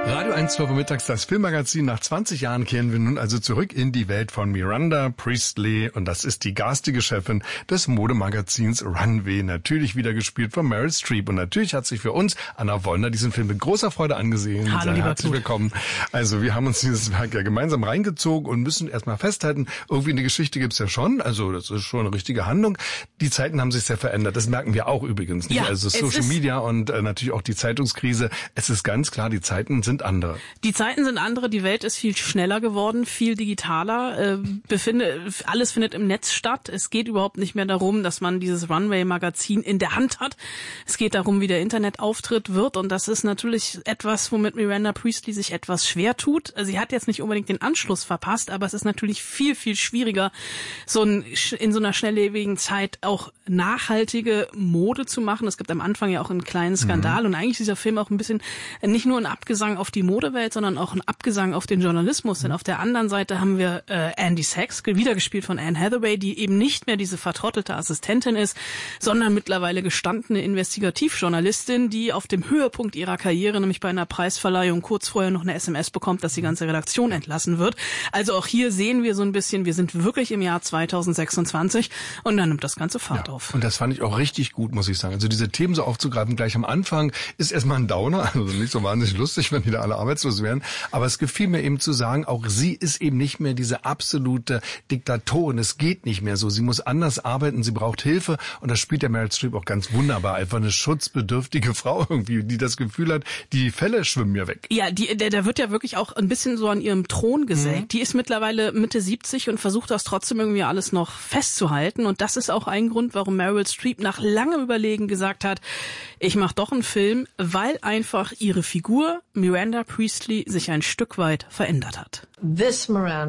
Radio 1 Uhr mittags, das Filmmagazin. Nach 20 Jahren kehren wir nun also zurück in die Welt von Miranda Priestley. Und das ist die garstige Chefin des Modemagazins Runway. Natürlich wieder gespielt von Meryl Streep. Und natürlich hat sich für uns Anna Wollner diesen Film mit großer Freude angesehen. Hallo, lieber herzlich willkommen. Also wir haben uns dieses Werk ja gemeinsam reingezogen und müssen erstmal festhalten, irgendwie eine Geschichte gibt's ja schon. Also das ist schon eine richtige Handlung. Die Zeiten haben sich sehr verändert. Das merken wir auch übrigens nicht. Ja, also Social Media und natürlich auch die Zeitungskrise. Es ist ganz klar, die Zeiten sind andere. Die Zeiten sind andere, die Welt ist viel schneller geworden, viel digitaler. Alles findet im Netz statt. Es geht überhaupt nicht mehr darum, dass man dieses Runway-Magazin in der Hand hat. Es geht darum, wie der Internetauftritt wird. Und das ist natürlich etwas, womit Miranda Priestley sich etwas schwer tut. Sie hat jetzt nicht unbedingt den Anschluss verpasst, aber es ist natürlich viel, viel schwieriger, in so einer schnelllebigen Zeit auch nachhaltige Mode zu machen. Es gibt am Anfang ja auch einen kleinen Skandal. Und eigentlich ist dieser Film auch ein bisschen nicht nur ein Abgesang auf die Modewelt, sondern auch ein Abgesang auf den Journalismus. Denn auf der anderen Seite haben wir Andy Sachs, wiedergespielt von Anne Hathaway, die eben nicht mehr diese vertrottelte Assistentin ist, sondern mittlerweile gestandene Investigativjournalistin, die auf dem Höhepunkt ihrer Karriere, nämlich bei einer Preisverleihung, kurz vorher noch eine SMS bekommt, dass die ganze Redaktion entlassen wird. Also auch hier sehen wir so ein bisschen, wir sind wirklich im Jahr 2026 und dann nimmt das Ganze Fahrt auf. Und das fand ich auch richtig gut, muss ich sagen. Also diese Themen so aufzugreifen, gleich am Anfang, ist erstmal ein Downer, also nicht so wahnsinnig lustig, wenn die da alle arbeitslos wären. Aber es gefiel mir eben zu sagen, auch sie ist eben nicht mehr diese absolute Diktatorin. Es geht nicht mehr so. Sie muss anders arbeiten, sie braucht Hilfe. Und das spielt der Meryl Streep auch ganz wunderbar. Einfach eine schutzbedürftige Frau irgendwie, die das Gefühl hat, die Fälle schwimmen mir weg. Ja, der wird ja wirklich auch ein bisschen so an ihrem Thron gesägt. Die ist mittlerweile Mitte 70 und versucht das trotzdem irgendwie alles noch festzuhalten. Und das ist auch ein Grund, warum Meryl Streep nach langem Überlegen gesagt hat, ich mache doch einen Film, weil einfach ihre Figur Miranda Priestley sich ein Stück weit verändert hat. Diese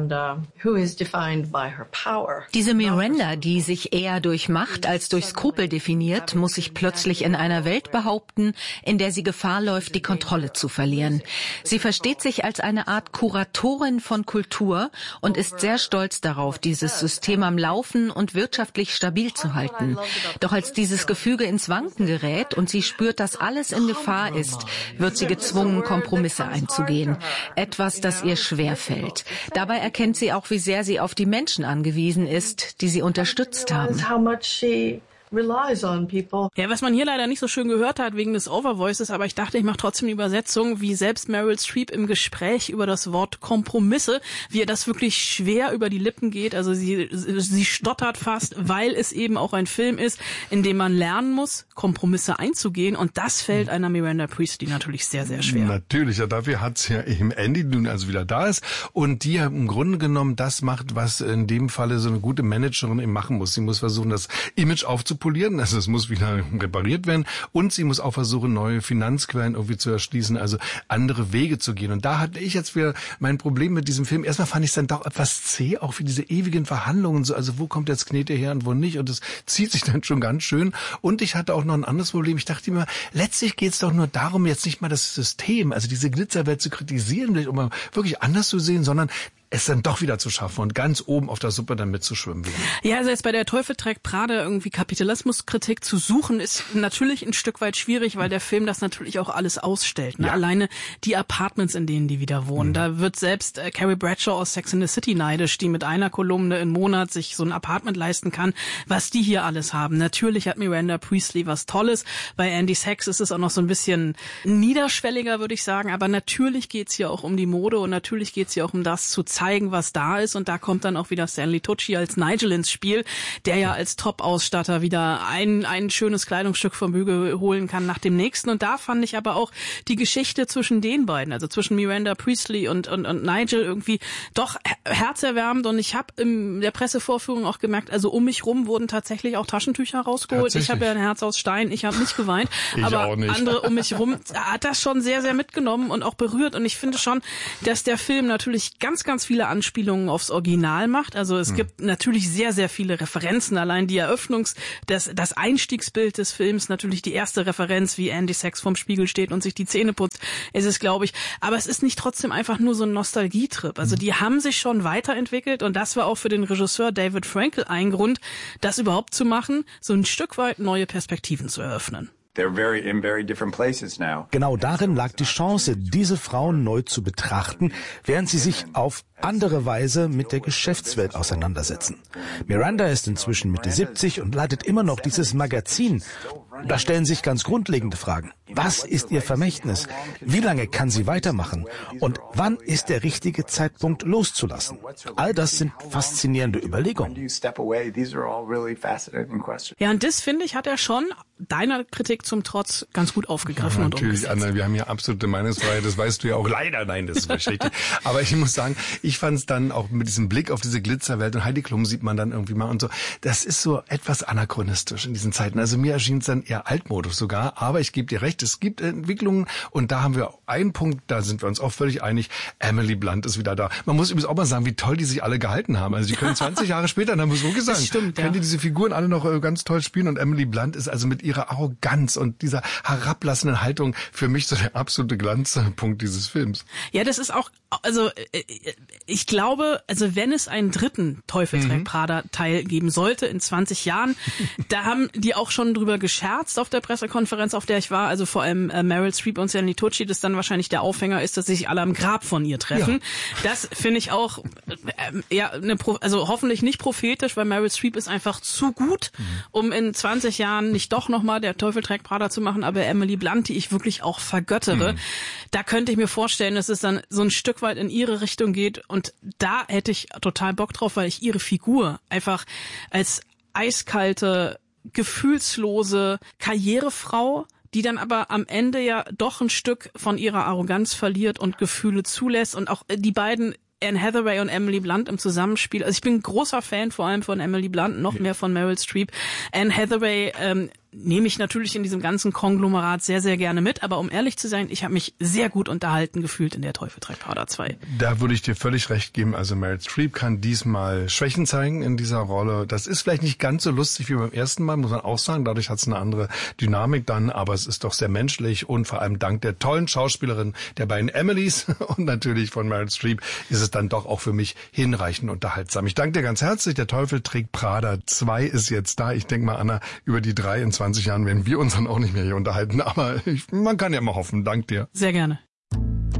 Miranda, die sich eher durch Macht als durch Skrupel definiert, muss sich plötzlich in einer Welt behaupten, in der sie Gefahr läuft, die Kontrolle zu verlieren. Sie versteht sich als eine Art Kuratorin von Kultur und ist sehr stolz darauf, dieses System am Laufen und wirtschaftlich stabil zu halten. Doch als dieses Gefüge ins Wanken gerät und sie spürt, dass alles in Gefahr ist, wird sie gezwungen, Kompromisse einzugehen. Etwas, das ihr schwerfällt. Dabei erkennt sie auch, wie sehr sie auf die Menschen angewiesen ist, die sie unterstützt haben. Ja, was man hier leider nicht so schön gehört hat wegen des Overvoices, aber ich dachte, ich mache trotzdem die Übersetzung, wie selbst Meryl Streep im Gespräch über das Wort Kompromisse, wie ihr das wirklich schwer über die Lippen geht. Also sie stottert fast, weil es eben auch ein Film ist, in dem man lernen muss, Kompromisse einzugehen. Und das fällt einer Miranda Priestley natürlich sehr, sehr schwer. Natürlich, ja, dafür hat's ja eben Andy, die nun also wieder da ist und die ja im Grunde genommen das macht, was in dem Falle so eine gute Managerin eben machen muss. Sie muss versuchen, das Image aufzupolieren, also es muss wieder repariert werden und sie muss auch versuchen, neue Finanzquellen irgendwie zu erschließen, also andere Wege zu gehen. Und da hatte ich jetzt wieder mein Problem mit diesem Film. Erstmal fand ich es dann doch etwas zäh, auch für diese ewigen Verhandlungen, so, also wo kommt jetzt Knete her und wo nicht, und das zieht sich dann schon ganz schön. Und ich hatte auch noch ein anderes Problem. Ich dachte immer, letztlich geht es doch nur darum, jetzt nicht mal das System, also diese Glitzerwelt zu kritisieren, um mal wirklich anders zu sehen, sondern es dann doch wieder zu schaffen und ganz oben auf der Suppe dann mitzuschwimmen wieder. Ja, also jetzt bei der Teufel trägt Prada irgendwie Kapitalismuskritik zu suchen, ist natürlich ein Stück weit schwierig, weil der Film das natürlich auch alles ausstellt. Ne? Ja. Alleine die Apartments, in denen die wieder wohnen. Da wird selbst Carrie Bradshaw aus Sex and the City neidisch, die mit einer Kolumne im Monat sich so ein Apartment leisten kann, was die hier alles haben. Natürlich hat Miranda Priestley was Tolles. Bei Andy Sachs ist es auch noch so ein bisschen niederschwelliger, würde ich sagen. Aber natürlich geht's hier auch um die Mode und natürlich geht's hier auch um das zu zeigen, was da ist. Und da kommt dann auch wieder Stanley Tucci als Nigel ins Spiel, der ja als Top-Ausstatter wieder ein schönes Kleidungsstück vom Bügel holen kann nach dem nächsten. Und da fand ich aber auch die Geschichte zwischen den beiden, also zwischen Miranda Priestley und Nigel irgendwie doch herzerwärmend. Und ich habe in der Pressevorführung auch gemerkt, also um mich rum wurden tatsächlich auch Taschentücher rausgeholt. Ich habe ja ein Herz aus Stein, ich habe nicht geweint. Aber auch nicht. Andere um mich rum hat das schon sehr, sehr mitgenommen und auch berührt. Und ich finde schon, dass der Film natürlich ganz, ganz viele Anspielungen aufs Original macht. Also es gibt natürlich sehr, sehr viele Referenzen. Allein die das Einstiegsbild des Films, natürlich die erste Referenz, wie Andy Sachs vorm Spiegel steht und sich die Zähne putzt, ist es, glaube ich. Aber es ist nicht trotzdem einfach nur so ein Nostalgietrip. Also die haben sich schon weiterentwickelt und das war auch für den Regisseur David Frankel ein Grund, das überhaupt zu machen, so ein Stück weit neue Perspektiven zu eröffnen. Genau darin lag die Chance, diese Frauen neu zu betrachten, während sie sich auf andere Weise mit der Geschäftswelt auseinandersetzen. Miranda ist inzwischen Mitte 70 und leitet immer noch dieses Magazin. Da stellen sich ganz grundlegende Fragen. Was ist ihr Vermächtnis? Wie lange kann sie weitermachen? Und wann ist der richtige Zeitpunkt loszulassen? All das sind faszinierende Überlegungen. Ja, und das, finde ich, hat er schon deiner Kritik zum Trotz ganz gut aufgegriffen und umgesetzt. Natürlich, Anna, wir haben hier absolute Meinungsfreiheit, das weißt du ja auch. Leider, nein, das ist nicht richtig. Aber ich muss sagen, ich fand es dann auch mit diesem Blick auf diese Glitzerwelt und Heidi Klum sieht man dann irgendwie mal und so. Das ist so etwas anachronistisch in diesen Zeiten. Also mir erschien es dann eher altmodisch sogar, aber ich gebe dir recht, es gibt Entwicklungen und da haben wir einen Punkt, da sind wir uns auch völlig einig, Emily Blunt ist wieder da. Man muss übrigens auch mal sagen, wie toll die sich alle gehalten haben. Also die können 20 Jahre später, dann haben wir so gesagt, können die diese Figuren alle noch ganz toll spielen und Emily Blunt ist also mit ihrer Arroganz und dieser herablassenden Haltung für mich so der absolute Glanzpunkt dieses Films. Ja, das ist auch, also ich glaube, also wenn es einen dritten Teufel trägt Prada Teil geben sollte in 20 Jahren, da haben die auch schon drüber gescherzt auf der Pressekonferenz, auf der ich war, also vor allem Meryl Streep und Stanley Tucci, das dann wahrscheinlich der Aufhänger ist, dass sich alle am Grab von ihr treffen. Ja. Das finde ich auch also hoffentlich nicht prophetisch, weil Meryl Streep ist einfach zu gut, um in 20 Jahren nicht doch nochmal der Teufel trägt Prada zu machen, aber Emily Blunt, die ich wirklich auch vergöttere, da könnte ich mir vorstellen, dass es dann so ein Stück weit in ihre Richtung geht und da hätte ich total Bock drauf, weil ich ihre Figur einfach als eiskalte, gefühlslose Karrierefrau, die dann aber am Ende ja doch ein Stück von ihrer Arroganz verliert und Gefühle zulässt und auch die beiden Anne Hathaway und Emily Blunt im Zusammenspiel. Also ich bin ein großer Fan vor allem von Emily Blunt, noch mehr von Meryl Streep. Anne Hathaway nehme ich natürlich in diesem ganzen Konglomerat sehr, sehr gerne mit. Aber um ehrlich zu sein, ich habe mich sehr gut unterhalten gefühlt in der Teufel trägt Prada 2. Da würde ich dir völlig recht geben. Also Meryl Streep kann diesmal Schwächen zeigen in dieser Rolle. Das ist vielleicht nicht ganz so lustig wie beim ersten Mal, muss man auch sagen. Dadurch hat es eine andere Dynamik dann. Aber es ist doch sehr menschlich. Und vor allem dank der tollen Schauspielerin der beiden Emilys und natürlich von Meryl Streep ist es dann doch auch für mich hinreichend unterhaltsam. Ich danke dir ganz herzlich. Der Teufel trägt Prada 2 ist jetzt da. Ich denke mal, Anna, über die 3 in 20 Jahren werden wir uns dann auch nicht mehr hier unterhalten. Aber man kann ja mal hoffen. Dank dir. Sehr gerne.